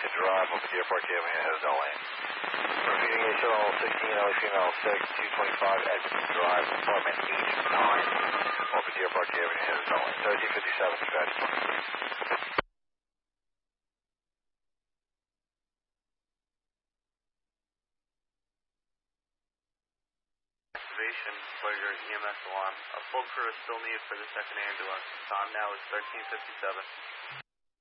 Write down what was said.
Exit Drive, open Deer Park Avenue, Hillsdale Lane. Repeating HL 16, LA female 6, 225 Exit Drive, apartment H9, open Deer Park Avenue, Hillsdale Lane. 1357, scratch. Activation for your EMS alarm. A full crew is still needed for the second ambulance. Time now is 13:57.